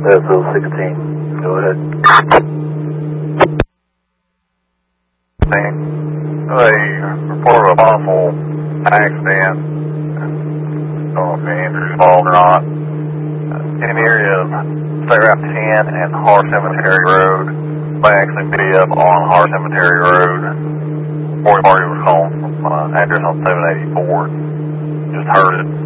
SO16, go ahead. They reported a possible accident. I don't know if Andrew's involved or not. In the area of State Route 10 and Har Cemetery Road. They actually be up on Har Cemetery Road. Boy party was calling from address on 784. Just heard it.